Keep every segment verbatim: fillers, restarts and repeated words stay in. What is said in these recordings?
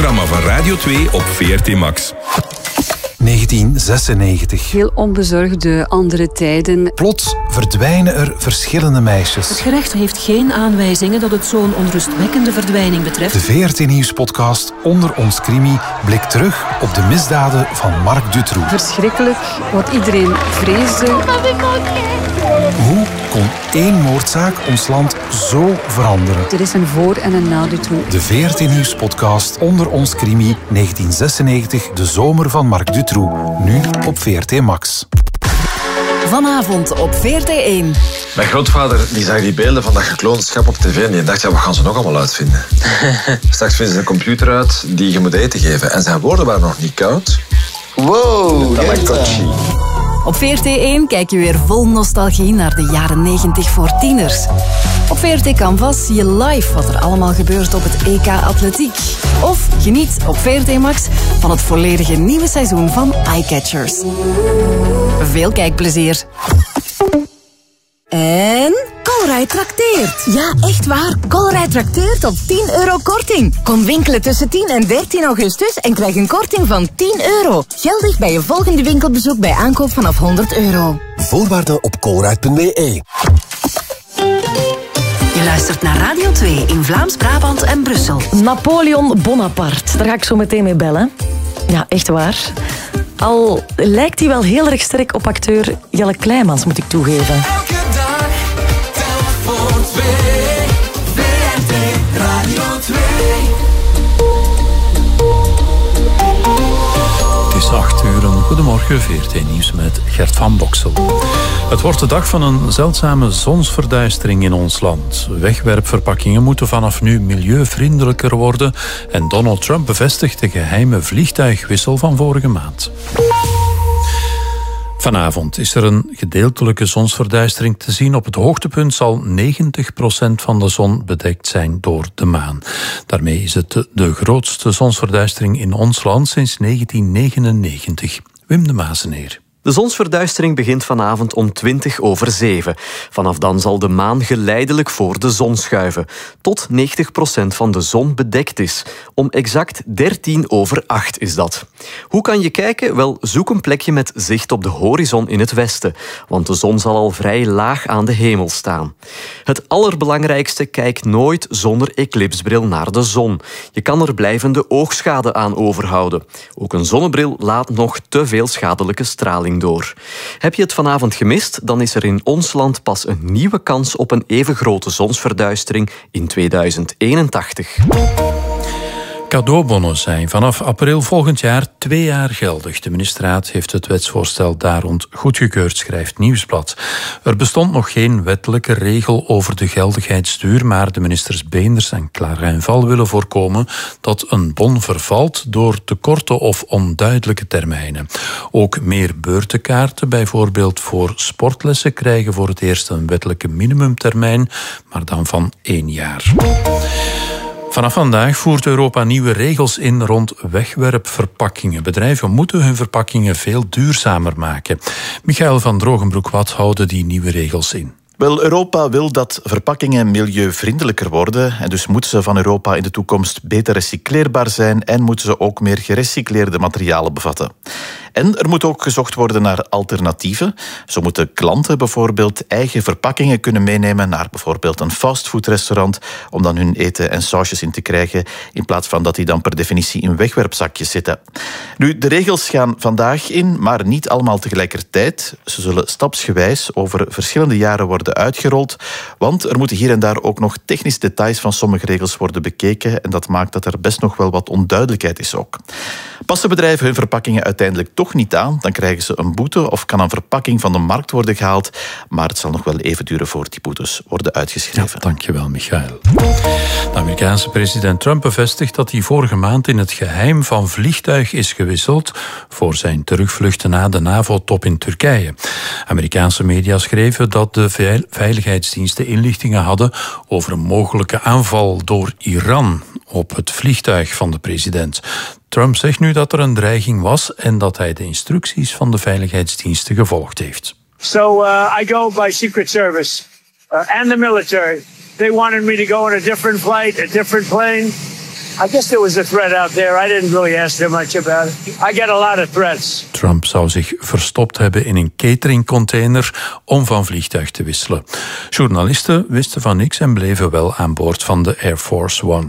programma van Radio twee op V R T Max. negentien zesennegentig. Heel onbezorgde andere tijden. Plots verdwijnen er verschillende meisjes. Het gerecht heeft geen aanwijzingen dat het zo'n onrustwekkende verdwijning betreft. De V R T Nieuws-podcast Onder ons Crimi blikt terug op de misdaden van Marc Dutroux. Verschrikkelijk, wat iedereen vreesde. Hoe kon één moordzaak ons land zo veranderen? Er is een voor- en een na Dutroux. De V R T Nieuws-podcast Onder ons Crimi negentien zesennegentig, de zomer van Marc Dutroux. Nu op V R T Max. Vanavond op V R T één. Mijn grootvader die zag die beelden van dat gekloonschap op tv en die dacht, ja, wat gaan ze nog allemaal uitvinden? Straks vinden ze een computer uit die je moet eten geven. En zijn woorden waren nog niet koud. Wow, Tamagotchi. Op V R T één kijk je weer vol nostalgie naar de jaren negentig voor tieners. Op V R T Canvas zie je live wat er allemaal gebeurt op het E K Atletiek. Of geniet op V R T Max van het volledige nieuwe seizoen van Eyecatchers. Veel kijkplezier. En Colruyt trakteert. Ja, echt waar. Colruyt trakteert op tien euro korting. Kom winkelen tussen tien en dertien augustus en krijg een korting van tien euro. Geldig bij je volgende winkelbezoek bij aankoop vanaf honderd euro. Voorwaarden op colruyt punt b e. Je luistert naar Radio twee in Vlaams-Brabant en Brussel. Napoleon Bonaparte, daar ga ik zo meteen mee bellen. Ja, echt waar. Al lijkt hij wel heel erg sterk op acteur Jelle Kleimans, moet ik toegeven. Elke dag, telk voor twee. V R T Radio twee. Het is acht uur. Goedemorgen, V R T Nieuws met Gert van Boksel. Het wordt de dag van een zeldzame zonsverduistering in ons land. Wegwerpverpakkingen moeten vanaf nu milieuvriendelijker worden en Donald Trump bevestigt de geheime vliegtuigwissel van vorige maand. Vanavond is er een gedeeltelijke zonsverduistering te zien. Op het hoogtepunt zal negentig procent van de zon bedekt zijn door de maan. Daarmee is het de grootste zonsverduistering in ons land sinds negentien negenennegentig. Wim de Mazeneer. De zonsverduistering begint vanavond om twintig over zeven. Vanaf dan zal de maan geleidelijk voor de zon schuiven, tot negentig procent van de zon bedekt is. Om exact dertien over acht is dat. Hoe kan je kijken? Wel, zoek een plekje met zicht op de horizon in het westen, want de zon zal al vrij laag aan de hemel staan. Het allerbelangrijkste, kijk nooit zonder eclipsbril naar de zon. Je kan er blijvende oogschade aan overhouden. Ook een zonnebril laat nog te veel schadelijke straling door. Heb je het vanavond gemist, dan is er in ons land pas een nieuwe kans op een even grote zonsverduistering in tweeduizend eenentachtig. Cadeaubonnen zijn vanaf april volgend jaar twee jaar geldig. De ministerraad heeft het wetsvoorstel daar rond goedgekeurd, schrijft Nieuwsblad. Er bestond nog geen wettelijke regel over de geldigheidsduur, maar de ministers Beenders en Clarijnval willen voorkomen dat een bon vervalt door te korte of onduidelijke termijnen. Ook meer beurtenkaarten, bijvoorbeeld voor sportlessen, krijgen voor het eerst een wettelijke minimumtermijn, maar dan van één jaar. Vanaf vandaag voert Europa nieuwe regels in rond wegwerpverpakkingen. Bedrijven moeten hun verpakkingen veel duurzamer maken. Michael van Drogenbroek, wat houden die nieuwe regels in? Wel, Europa wil dat verpakkingen milieuvriendelijker worden en dus moeten ze van Europa in de toekomst beter recycleerbaar zijn en moeten ze ook meer gerecycleerde materialen bevatten. En er moet ook gezocht worden naar alternatieven. Zo moeten klanten bijvoorbeeld eigen verpakkingen kunnen meenemen naar bijvoorbeeld een fastfoodrestaurant om dan hun eten en sausjes in te krijgen, in plaats van dat die dan per definitie in wegwerpzakjes zitten. Nu, de regels gaan vandaag in, maar niet allemaal tegelijkertijd. Ze zullen stapsgewijs over verschillende jaren worden uitgerold, want er moeten hier en daar ook nog technische details van sommige regels worden bekeken en dat maakt dat er best nog wel wat onduidelijkheid is ook. Passen bedrijven hun verpakkingen uiteindelijk toch niet aan, dan krijgen ze een boete of kan een verpakking van de markt worden gehaald, maar het zal nog wel even duren voor die boetes worden uitgeschreven. Ja, dankjewel, Michael. De Amerikaanse president Trump bevestigt dat hij vorige maand in het geheim van vliegtuig is gewisseld voor zijn terugvluchten na de NAVO-top in Turkije. Amerikaanse media schreven dat de veiligheidsdiensten inlichtingen hadden over een mogelijke aanval door Iran op het vliegtuig van de president. Trump zegt nu dat er een dreiging was en dat hij de instructies van de veiligheidsdiensten gevolgd heeft. So uh, I go by Secret Service uh, and the military. They wanted me to go on a different flight, a different plane. I guess there was a threat out there. I didn't really ask too much about it. I get a lot of threats. Trump zou zich verstopt hebben in een cateringcontainer om van vliegtuig te wisselen. Journalisten wisten van niks en bleven wel aan boord van de Air Force One.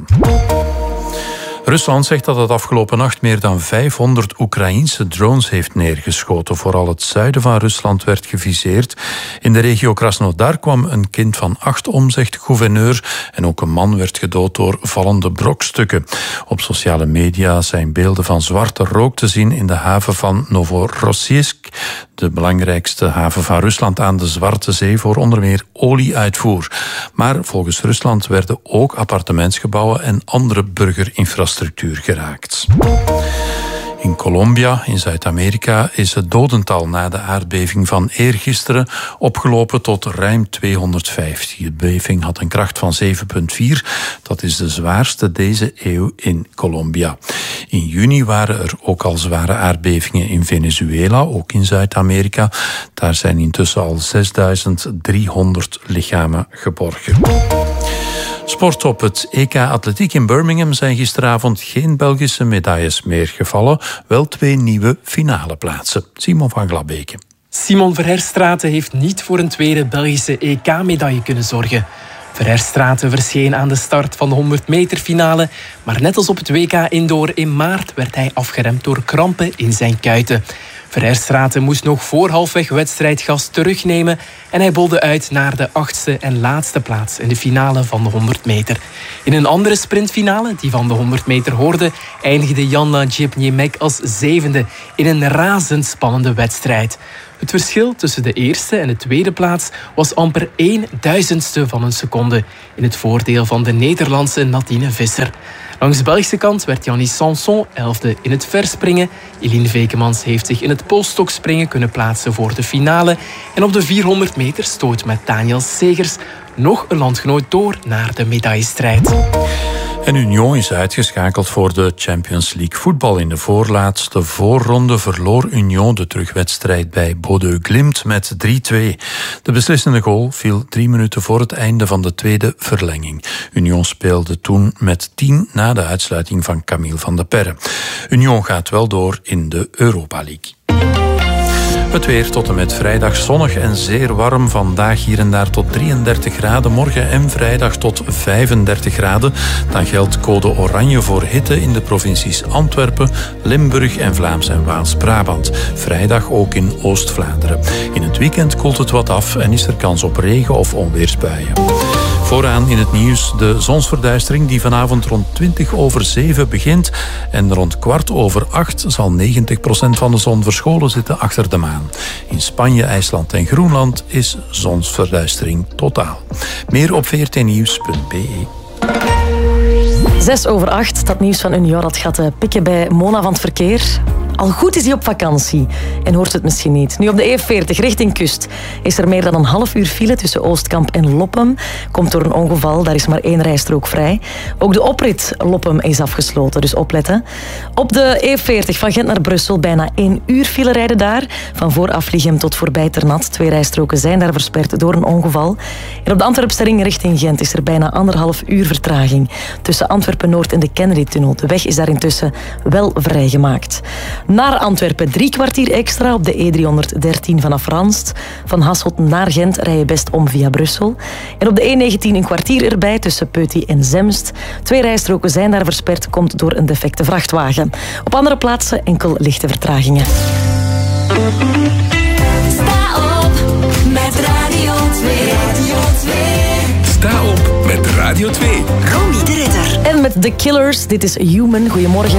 Rusland zegt dat het afgelopen nacht meer dan vijfhonderd Oekraïense drones heeft neergeschoten. Vooral het zuiden van Rusland werd geviseerd. In de regio Krasnodar kwam een kind van acht om, zegt de gouverneur. En ook een man werd gedood door vallende brokstukken. Op sociale media zijn beelden van zwarte rook te zien in de haven van Novorossiysk, de belangrijkste haven van Rusland aan de Zwarte Zee voor onder meer olieuitvoer. Maar volgens Rusland werden ook appartementsgebouwen en andere burgerinfrastructuur geraakt. In Colombia, in Zuid-Amerika, is het dodental na de aardbeving van eergisteren opgelopen tot ruim tweehonderdvijftig. De beving had een kracht van zeven komma vier. Dat is de zwaarste deze eeuw in Colombia. In juni waren er ook al zware aardbevingen in Venezuela, ook in Zuid-Amerika. Daar zijn intussen al zesduizend driehonderd lichamen geborgen. Sport op het E K Atletiek in Birmingham zijn gisteravond geen Belgische medailles meer gevallen, wel twee nieuwe finale plaatsen. Simon van Glabeke. Simon Verherstraete heeft niet voor een tweede Belgische E K-medaille kunnen zorgen. Verherstraete verscheen aan de start van de honderd meter finale, maar net als op het W K Indoor in maart werd hij afgeremd door krampen in zijn kuiten. Verherstraete moest nog voor halfweg wedstrijd gas terugnemen en hij bolde uit naar de achtste en laatste plaats in de finale van de honderd meter. In een andere sprintfinale, die van de honderd meter hoorde, eindigde Jana Jepniemek als zevende in een razendspannende wedstrijd. Het verschil tussen de eerste en de tweede plaats was amper één duizendste van een seconde in het voordeel van de Nederlandse Nadine Visser. Langs de Belgische kant werd Jannie Sanson elfde in het verspringen. Eline Vekemans heeft zich in het polstokspringen kunnen plaatsen voor de finale. En op de vierhonderd meter stoot met Daniel Segers nog een landgenoot door naar de medaillestrijd. En Union is uitgeschakeld voor de Champions League voetbal. In de voorlaatste voorronde verloor Union de terugwedstrijd bij Bodø Glimt met drie twee. De beslissende goal viel drie minuten voor het einde van de tweede verlenging. Union speelde toen met tien na de uitsluiting van Camille van der Perre. Union gaat wel door in de Europa League. Het weer tot en met vrijdag zonnig en zeer warm. Vandaag hier en daar tot drieëndertig graden. Morgen en vrijdag tot vijfendertig graden. Dan geldt code oranje voor hitte in de provincies Antwerpen, Limburg en Vlaams en Waals-Brabant. Vrijdag ook in Oost-Vlaanderen. In het weekend koelt het wat af en is er kans op regen- of onweersbuien. Vooraan in het nieuws de zonsverduistering die vanavond rond twintig over zeven begint. En rond kwart over acht zal negentig procent van de zon verscholen zitten achter de maan. In Spanje, IJsland en Groenland is zonsverduistering totaal. Meer op v r t nieuws punt b e. Zes over acht, dat nieuws van Union dat gaat pikken bij Mona van het verkeer. Al goed is hij op vakantie en hoort het misschien niet. Nu op de E veertig richting kust is er meer dan een half uur file tussen Oostkamp en Loppem. Komt door een ongeval, daar is maar één rijstrook vrij. Ook de oprit Loppem is afgesloten, dus opletten. Op de E veertig van Gent naar Brussel bijna één uur file rijden daar. Van voor Aflichem tot voorbij Ternat. Twee rijstroken zijn daar versperd door een ongeval. En op de Antwerpsterring richting Gent is er bijna anderhalf uur vertraging. Tussen Antwerpen-Noord en de Kennedy-tunnel. De weg is daar intussen wel vrijgemaakt. Naar Antwerpen drie kwartier extra op de E driehonderddertien vanaf Ranst. Van Hasselt naar Gent rij je best om via Brussel. En op de E negentien een kwartier erbij tussen Peuty en Zemst. Twee rijstroken zijn daar versperd, komt door een defecte vrachtwagen. Op andere plaatsen enkel lichte vertragingen. Sta op met Radio twee. Radio twee. Sta op met Radio twee. Romy de Ridder. En met The Killers, dit is Human. Goedemorgen.